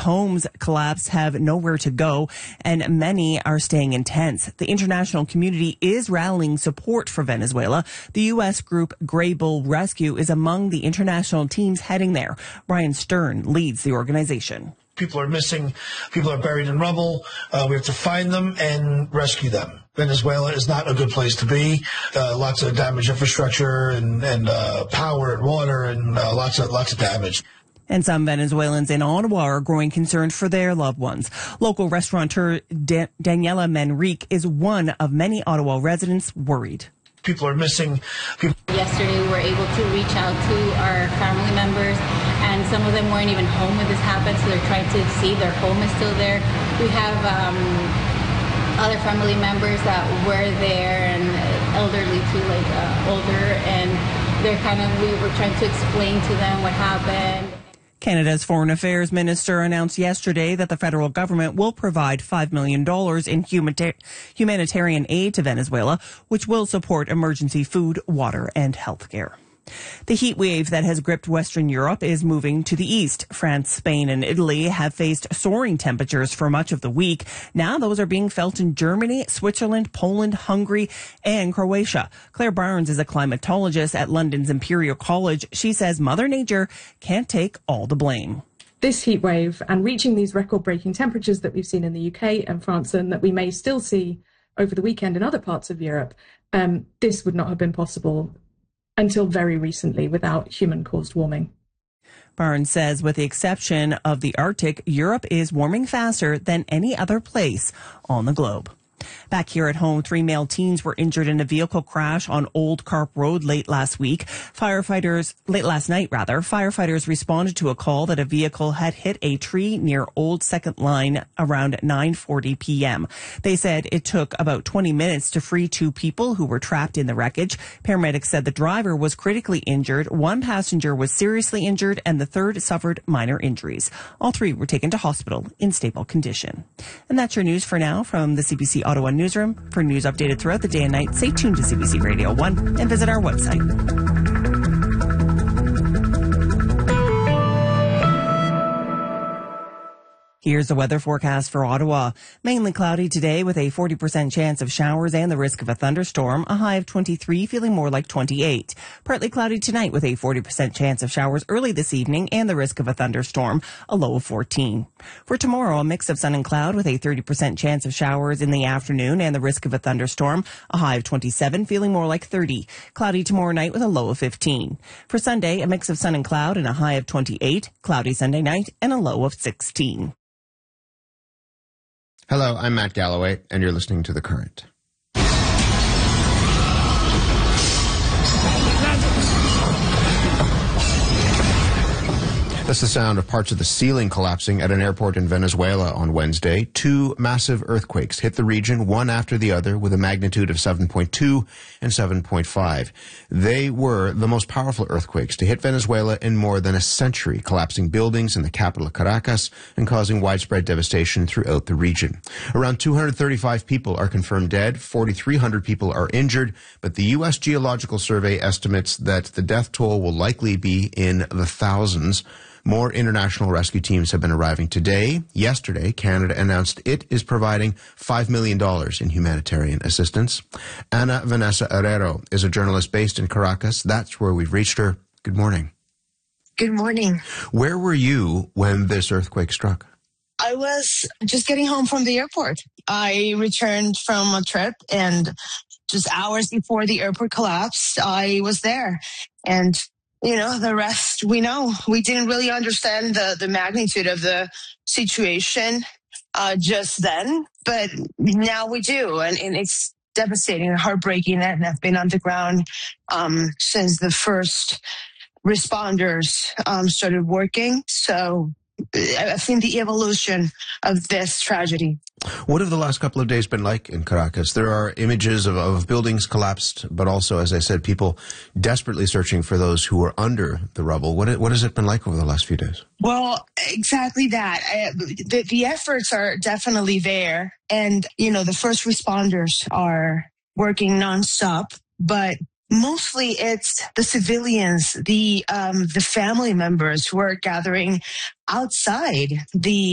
homes collapsed have nowhere to go, and many are staying in tents. The international community is rallying support for Venezuela. The U.S. group Grey Bull Rescue is among the international teams heading there. Brian Stern leads the organization. People are missing. People are buried in rubble. We have to find them and rescue them. Venezuela is not a good place to be. Lots of damaged infrastructure and power and water and lots of damage. And some Venezuelans in Ottawa are growing concerned for their loved ones. Local restaurateur Daniela Manrique is one of many Ottawa residents worried. People are missing. Yesterday, we were able to reach out to our family members, and some of them weren't even home when this happened, so they're trying to see if their home is still there. We have other family members that were there, and elderly too, older, and we were trying to explain to them what happened. Canada's Foreign Affairs Minister announced yesterday that the federal government will provide $5 million in humanitarian aid to Venezuela, which will support emergency food, water, and health care. The heat wave that has gripped Western Europe is moving to the east. France, Spain, and Italy have faced soaring temperatures for much of the week. Now those are being felt in Germany, Switzerland, Poland, Hungary, and Croatia. Claire Barnes is a climatologist at London's Imperial College. She says Mother Nature can't take all the blame. This heat wave and reaching these record-breaking temperatures that we've seen in the UK and France and that we may still see over the weekend in other parts of Europe, this would not have been possible until very recently without human-caused warming. Barnes says with the exception of the Arctic, Europe is warming faster than any other place on the globe. Back here at home, 3 male teens were injured in a vehicle crash on Old Carp Road late last night. Firefighters responded to a call that a vehicle had hit a tree near Old Second Line around 9:40 p.m. They said it took about 20 minutes to free 2 people who were trapped in the wreckage. Paramedics said the driver was critically injured, 1 passenger was seriously injured, and the 3rd suffered minor injuries. All 3 were taken to hospital in stable condition. And that's your news for now from the CBC Ottawa Newsroom. For news updated throughout the day and night, stay tuned to CBC Radio 1 and visit our website. Here's the weather forecast for Ottawa. Mainly cloudy today with a 40% chance of showers and the risk of a thunderstorm. A high of 23, feeling more like 28. Partly cloudy tonight with a 40% chance of showers early this evening and the risk of a thunderstorm. A low of 14. For tomorrow, a mix of sun and cloud with a 30% chance of showers in the afternoon and the risk of a thunderstorm. A high of 27, feeling more like 30. Cloudy tomorrow night with a low of 15. For Sunday, a mix of sun and cloud and a high of 28. Cloudy Sunday night and a low of 16. Hello, I'm Matt Galloway, and you're listening to The Current. That's the sound of parts of the ceiling collapsing at an airport in Venezuela on Wednesday. 2 massive earthquakes hit the region, one after the other, with a magnitude of 7.2 and 7.5. They were the most powerful earthquakes to hit Venezuela in more than a century, collapsing buildings in the capital Caracas and causing widespread devastation throughout the region. Around 235 people are confirmed dead, 4,300 people are injured, but the U.S. Geological Survey estimates that the death toll will likely be in the thousands. More international rescue teams have been arriving today. Yesterday, Canada announced it is providing $5 million in humanitarian assistance. Ana Vanessa Herrero is a journalist based in Caracas. That's where we've reached her. Good morning. Good morning. Where were you when this earthquake struck? I was just getting home from the airport. I returned from a trip, and just hours before the airport collapsed, I was there. And the rest we know. We didn't really understand the magnitude of the situation just then, but now we do. And it's devastating and heartbreaking. And I've been on the ground since the first responders started working. So I've seen the evolution of this tragedy. What have the last couple of days been like in Caracas? There are images of buildings collapsed, but also, as I said, people desperately searching for those who are under the rubble. What has it been like over the last few days? Well, exactly that. The efforts are definitely there. And, the first responders are working nonstop, but mostly it's the civilians, the family members who are gathering outside the